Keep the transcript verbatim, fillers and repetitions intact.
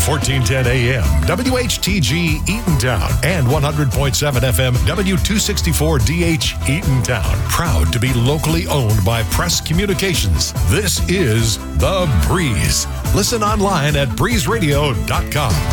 fourteen ten A M, W H T G Eatontown, and one hundred point seven F M, W two sixty-four D H Eatontown. Proud to be locally owned by Press Communications. This is The Breeze. Listen online at breeze radio dot com.